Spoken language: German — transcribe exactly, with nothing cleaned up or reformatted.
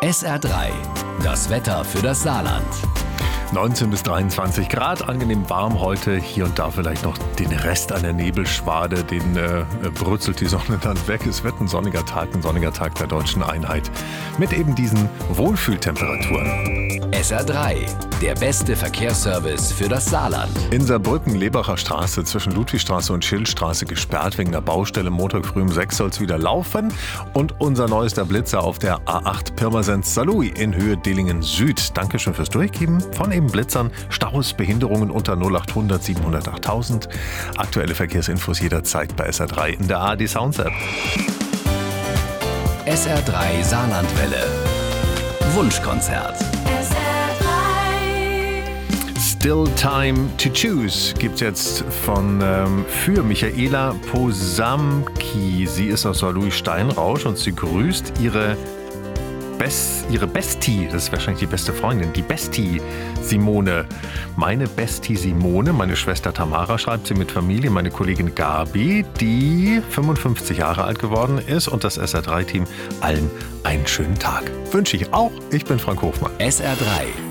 S R drei, das Wetter für das Saarland. neunzehn bis dreiundzwanzig Grad, angenehm warm heute. Hier und da vielleicht noch den Rest einer Nebelschwade, den äh, brützelt die Sonne dann weg. Es wird ein sonniger Tag, ein sonniger Tag der deutschen Einheit mit eben diesen Wohlfühltemperaturen. S R drei, der beste Verkehrsservice für das Saarland. In Saarbrücken, Lebacher Straße zwischen Ludwigstraße und Schildstraße gesperrt wegen der Baustelle. Montag früh um sechs soll es wieder laufen. Und unser neuester Blitzer auf der A acht Pirmasens-Saarlouis in Höhe Dillingen Süd. Dankeschön fürs Durchgeben von eben Blitzern, Staus, Behinderungen unter null achthundert siebenhundert achttausend. Aktuelle Verkehrsinfos jederzeit bei S R drei in der A R D Sounds App. S R drei Saarlandwelle. Wunschkonzert. Still Time to Choose gibt's jetzt von ähm, für Michaela Posamki. Sie ist aus Saarlouis Steinrausch und sie grüßt ihre Best, ihre Bestie, das ist wahrscheinlich die beste Freundin, die Bestie Simone. Meine Bestie Simone, meine Schwester Tamara schreibt sie mit Familie, meine Kollegin Gabi, die fünfundfünfzig Jahre alt geworden ist und das S R drei Team allen einen schönen Tag. Wünsche ich auch. Ich bin Frank Hofmann. S R drei.